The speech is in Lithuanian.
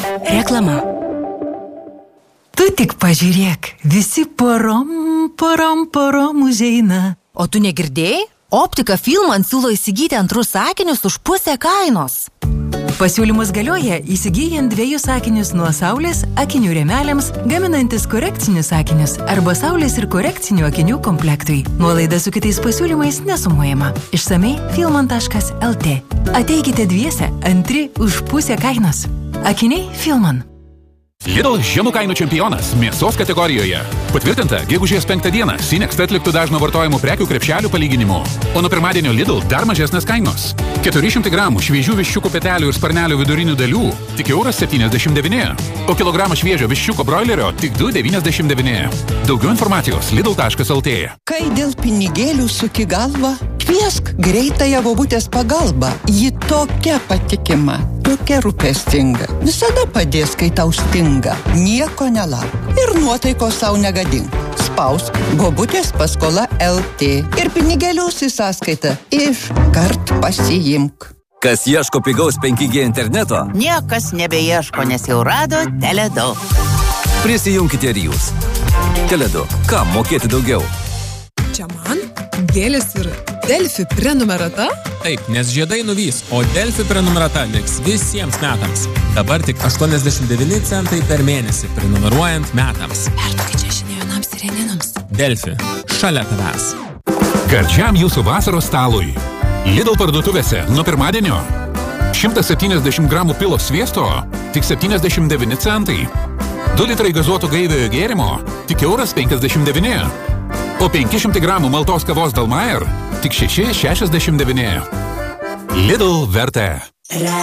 Reklama. Tu tik pažiūrėk, visi porom užeina. O tu negirdėjai? Optika Filman siūlo įsigyti antrus akinius už pusę kainos. Pasiūlymus galioja įsigyjant 2 akinius nuo saulės, akinių rėmeliams, gaminantis korekcinius akinius arba saulės ir korekcinių akinių komplektui. Nuolaida su kitais pasiūlymais nesumuojama. Išsamei filman.lt. Ateikite 2, antri už pusę kainos. Akiniai Filman. Lidl žemų kainų čempionas mėsos kategorijoje. Patvirtinta, gegužės 5 dieną Sinext atliktų dažno vartojimų prekių krepšelių palyginimu. O nuo pirmadienio Lidl dar mažesnės kainos. 400 gramų šviežių viščiukų petelių ir sparnelių vidurinių dalių tik €1,79. O kilogramą šviežio viščiuko broilerio tik €2,99. Daugiau informacijos lidl.lt. Kai dėl pinigėlių suki galvą, kviesk greitąją bobutės pagalbą. Ji tokia patikima, tokia rūpestinga. Visada padės, kai tau stinga. Nieko nelauk. Ir nuotaikos sau negadink. Spausk bobutės paskola LT. Ir pinigėlius į sąskaitą iškart pasiimk. Kas ieško pigaus 5G interneto? Niekas nebeieško, nes jau rado Tele2. Prisijunkite ir jūs. Tele2. Kam mokėti daugiau? Čia man? Gėlės ir Delfi prenumerata? Taip, nes žiedai nuvys, o Delfi prenumerata liks visiems metams. Dabar tik 89 centai per mėnesį prenumeruojant metams. Perduokit čia žinionams ir reninams. Delfi. Šalia tavęs. Gardžiam jūsų vasaros stalui. Lidl parduotuvėse nuo pirmadienio 170 gramų pilo sviesto tik 79 centai. 2 litrai gazuoto gaiviojo gėrimo tik €1,59. O 500 gramų maltos kavos Dalmayer tik €6,69. Lidl vertė.